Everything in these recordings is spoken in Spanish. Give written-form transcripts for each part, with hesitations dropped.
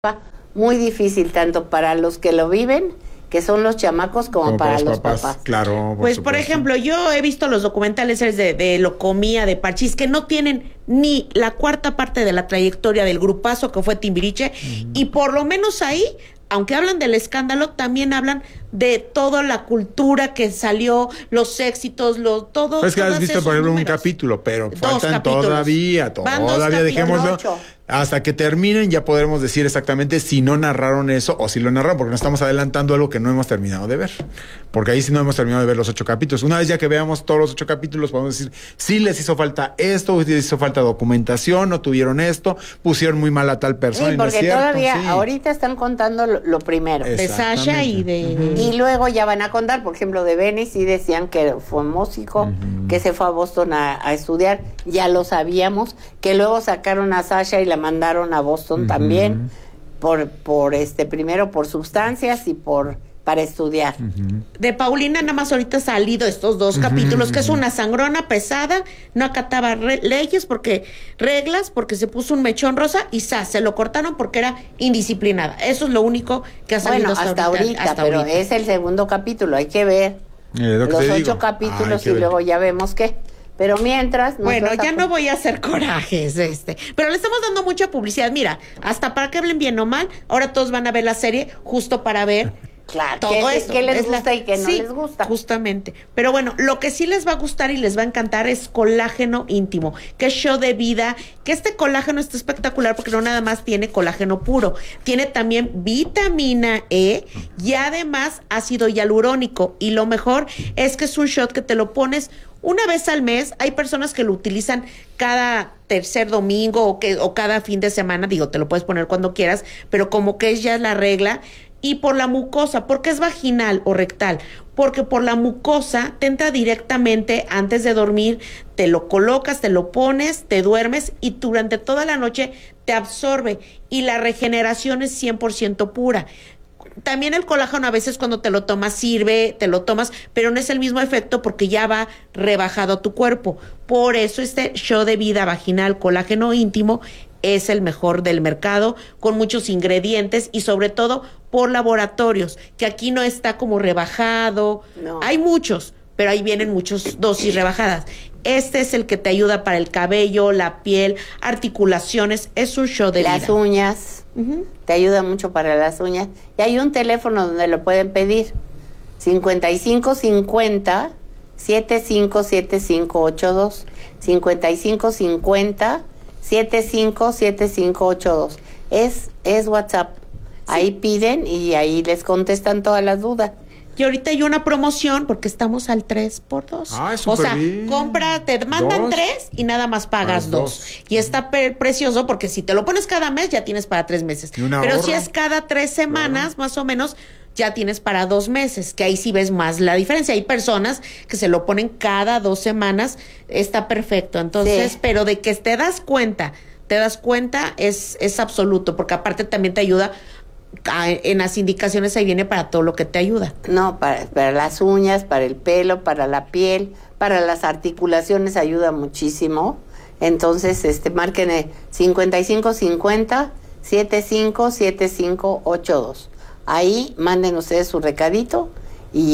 muy difícil tanto para los que lo viven, que son los chamacos, como para los papás. Claro, pues por ejemplo, yo he visto los documentales de Locomía, de Parchís, que no tienen ni la cuarta parte de la trayectoria del grupazo que fue Timbiriche, y por lo menos ahí, aunque hablan del escándalo, también hablan de toda la cultura que salió, los éxitos, todo. Es que has visto, por ejemplo, un capítulo, pero faltan todavía, dejémoslo. Hasta que terminen ya podremos decir exactamente si no narraron eso o si lo narraron, porque nos estamos adelantando algo que no hemos terminado de ver. Porque ahí sí no hemos terminado de ver los 8 capítulos. Una vez ya que veamos todos los 8 capítulos, podemos decir, sí les hizo falta esto, les hizo falta documentación, no tuvieron esto, pusieron muy mal a tal persona. Sí, porque todavía, ahorita están contando lo primero. De Sasha y de... Y luego ya van a contar, por ejemplo, de Benny, sí decían que fue músico, que se fue a Boston a estudiar, ya lo sabíamos, que luego sacaron a Sasha y la mandaron a Boston también, primero por sustancias y para estudiar. De Paulina nada más ahorita ha salido estos 2 capítulos, que es una sangrona pesada, no acataba reglas, porque se puso un mechón rosa y se lo cortaron porque era indisciplinada. Eso es lo único que ha salido hasta ahorita, pero es el segundo capítulo, hay que ver los 8 capítulos y luego ya vemos qué. Pero mientras... Bueno, ya no voy a hacer corajes, pero le estamos dando mucha publicidad. Mira, hasta para que hablen bien o mal, ahora todos van a ver la serie justo para ver claro, todo eso. ¿Qué les gusta y qué no les gusta? Justamente. Pero bueno, lo que sí les va a gustar y les va a encantar es Colágeno Íntimo, que es Show de Vida, que este colágeno está espectacular porque no nada más tiene colágeno puro, tiene también vitamina E y además ácido hialurónico. Y lo mejor es que es un shot que te lo pones una vez al mes. Hay personas que lo utilizan cada tercer domingo o cada fin de semana. Digo, te lo puedes poner cuando quieras, pero como que es ya la regla. Y por la mucosa, ¿por qué es vaginal o rectal? Porque por la mucosa te entra directamente antes de dormir, te lo colocas, te lo pones, te duermes y durante toda la noche te absorbe y la regeneración es 100% pura. También el colágeno a veces cuando te lo tomas sirve, te lo tomas, pero no es el mismo efecto porque ya va rebajado a tu cuerpo. Por eso este Show de Vida Vaginal Colágeno Íntimo es el mejor del mercado, con muchos ingredientes y sobre todo por laboratorios, que aquí no está como rebajado. No. Hay muchos, pero ahí vienen muchos dosis rebajadas. Este es el que te ayuda para el cabello, la piel, articulaciones. Es un show de vida. Las uñas. Te ayuda mucho para las uñas. Y hay un teléfono donde lo pueden pedir. 5550 757582. 5550 757582. Es WhatsApp. Sí. Ahí piden y ahí les contestan todas las dudas. Y ahorita hay una promoción porque estamos al 3x2. Ah, o sea, bien. Te mandan 3 y nada más pagas 2. Y está precioso porque si te lo pones cada mes ya tienes para 3 meses. Pero si es cada 3 semanas, más o menos, ya tienes para 2 meses, que ahí sí ves más la diferencia. Hay personas que se lo ponen cada 2 semanas, está perfecto. Entonces, sí. Pero de que te das cuenta, es absoluto, porque aparte también te ayuda. En las indicaciones ahí viene para todo lo que te ayuda. No, para las uñas, para el pelo, para la piel, para las articulaciones ayuda muchísimo. Entonces, marquen 5550 757582. Ahí manden ustedes su recadito y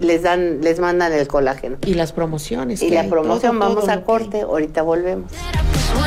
les mandan el colágeno. Y las promociones. Y la promoción, vamos a corte, ahorita volvemos.